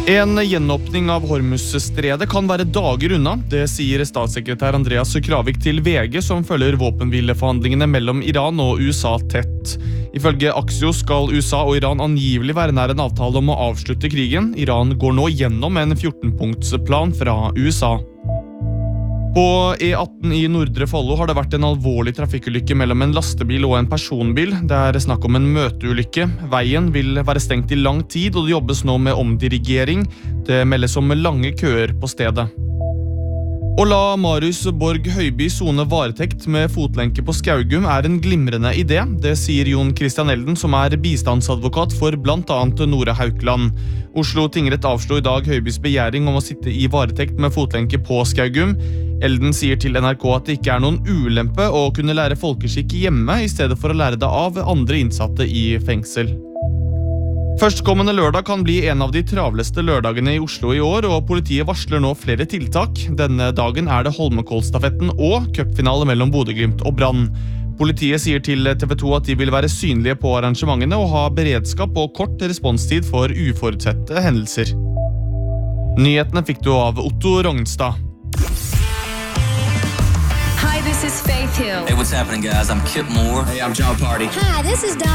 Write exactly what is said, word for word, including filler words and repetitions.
En gjenåpning av Hormuz-stredet kan være dager unna. Det sier statssekretær Andreas Kravik til V G, som følger våpenhvileforhandlingene mellom Iran og U S A tett. Ifølge Axios skal U S A og Iran angivelig være nær en avtale om å avslutte krigen. Iran går nå gjennom en fjorten-punktsplan fra U S A. På E atten i Nordre Follo har det vært en alvorlig trafikkulykke mellom en lastebil og en personbil. Det er snakk om en møteulykke. Veien vil være stengt i lang tid, og det jobbes nå med omdirigering. Det meldes om lange køer på stedet. Å la Marius Borg Høiby sone varetekt med fotlenke på Skaugum er en glimrende idé. Det sier Jon Christian Elden, som er bistandsadvokat for blant annet Nora Haukeland. Oslo tingrett avslo i dag Høibys begjæring om å sitte i varetekt med fotlenke på Skaugum. Elden sier til N R K at det ikke er noen ulempe å kunne lære folkeskikk hjemme i stedet for å lære det av andre innsatte i fengsel. Førstkommende lørdag kan bli en av de travleste lørdagene i Oslo i år, og politiet varsler nå flere tiltak. Denne dagen er det Holmenkollstafetten og cupfinale mellom Bodø/Glimt og Brann. Politiet sier til T V to at de vil være synlige på arrangementene og ha beredskap og kort responstid for uforutsette hendelser. Nyhetene fikk du av Otto Rognstad. Hi, this is Faith Hill. Hey, what's happening, guys? I'm Kip Moore. Hey, I'm John Party. Hi, this is Don.